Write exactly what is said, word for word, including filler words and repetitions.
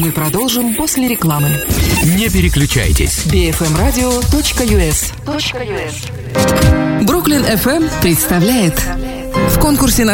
Мы продолжим после рекламы. Не переключайтесь. би эф эм радио точка ю эс. Бруклин эф эм представляет в конкурсе на